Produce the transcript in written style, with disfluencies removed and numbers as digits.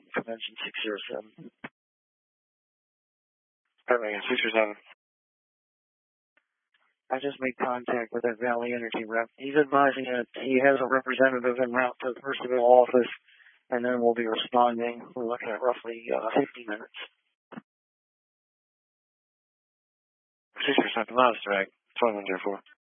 Convention 607. Perfect, 607. I just made contact with that Valley Energy rep. He's advising that he has a representative en route to the Percival office, and then we'll be responding. We're looking at roughly 50 minutes. 607, last direct, 2104.